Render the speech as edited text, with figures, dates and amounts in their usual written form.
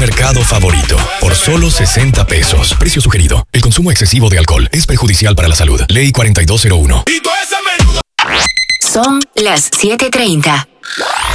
supermercado favorito por solo 60 pesos. Precio sugerido. El consumo excesivo de alcohol es perjudicial para la salud. Ley 4201. Son las 7:30.